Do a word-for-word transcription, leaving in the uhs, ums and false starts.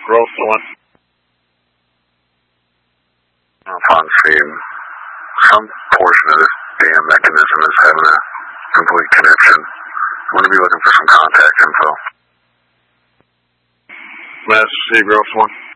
Gross one. Fonseed, some portion of this damn mechanism is having a complete connection. I'm going to be looking for some contact info. Master C, Gross one.